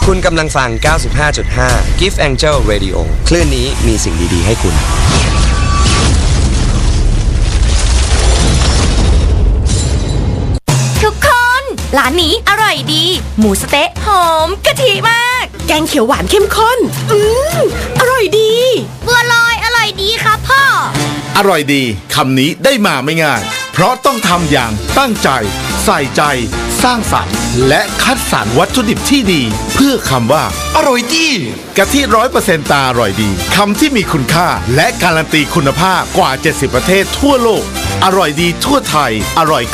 คุณกำลังฟัง 95.5 Gift Angel Radio คลื่นนี้มีสิ่งดีๆให้คุณทุกคนร้านนี้อร่อยดีหมูสะเต๊ะหอมกะทิมากแกงเขียวหวานเข้มข้นอร่อยดีบัวลอยอร่อยดีครับพ่ออร่อยดีคำนี้ได้มาไม่ง่ายเพราะต้องทำอย่างตั้งใจใส่ใจสร้างสรรค์และคัดสรรวัตถุดิบที่ดีเพื่อคำว่าอร่อยดีกะทิ 100% ตาอร่อยดีคำที่มีคุณค่าและการันตีคุณภาพกว่า70ประเทศทั่วโลกอร่อยดีทั่วไทยอร่อย